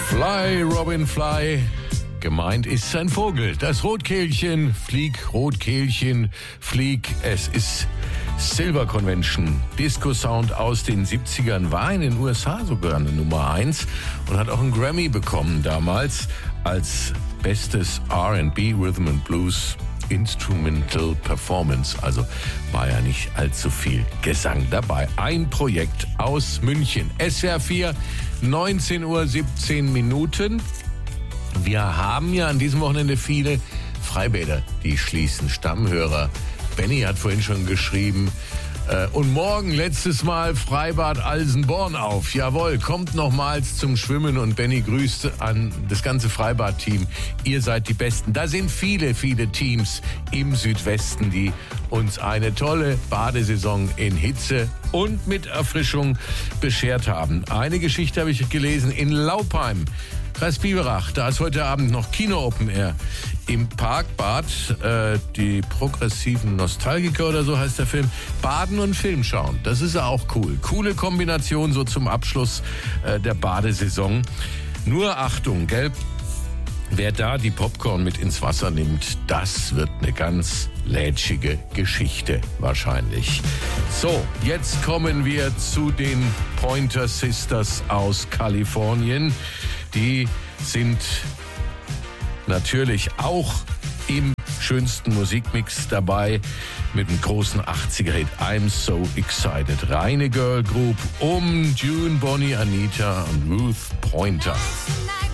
Fly, Robin, fly. Gemeint ist ein Vogel. Das Rotkehlchen, flieg, Rotkehlchen, flieg. Es ist Silver Convention. Disco-Sound aus den 70ern, war in den USA sogar eine Nummer 1 und hat auch einen Grammy bekommen damals als bestes R&B, Rhythm and Blues Instrumental Performance. Also war ja nicht allzu viel Gesang dabei. Ein Projekt aus München. SWR 4, 19:17 Uhr. Wir haben ja an diesem Wochenende viele Freibäder, die schließen. Stammhörer Benny hat vorhin schon geschrieben, und morgen letztes Mal Freibad Alsenborn auf. Jawohl, kommt nochmals zum Schwimmen und Benny grüßt an das ganze Freibad-Team. Ihr seid die Besten. Da sind viele, viele Teams im Südwesten, die uns eine tolle Badesaison in Hitze und mit Erfrischung beschert haben. Eine Geschichte habe ich gelesen in Laupheim. Kreis Biberach, da ist heute Abend noch Kino Open Air im Parkbad, die progressiven Nostalgiker oder so heißt der Film, baden und Film schauen. Das ist auch cool. Coole Kombination so zum Abschluss der Badesaison. Nur Achtung, gell? Wer da die Popcorn mit ins Wasser nimmt, das wird eine ganz lätschige Geschichte wahrscheinlich. So, jetzt kommen wir zu den Pointer Sisters aus Kalifornien. Die sind natürlich auch im schönsten Musikmix dabei mit dem großen 80er-Hit I'm So Excited. Reine Girl Group um June, Bonnie, Anita und Ruth Pointer.